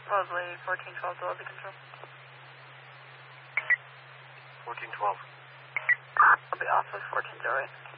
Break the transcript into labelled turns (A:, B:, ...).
A: Mosley, 1412 to Lobby Control.
B: 1412.
A: I'll be off with 1408.